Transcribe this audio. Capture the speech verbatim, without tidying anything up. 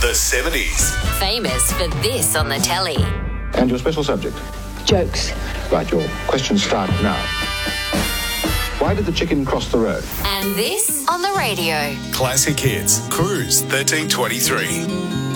The seventies. Famous for this on the telly. And your special subject? Jokes. Right, your questions start now. Why did the chicken cross the road? And this on the radio. Classic Hits. Cruise thirteen twenty-three.